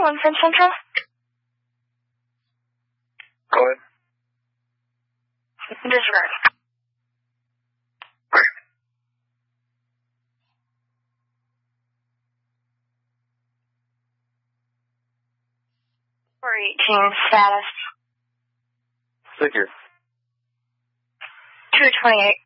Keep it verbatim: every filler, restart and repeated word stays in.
one from Central. Go ahead. Disregard. four eighteen status. Figure. two twenty-eight.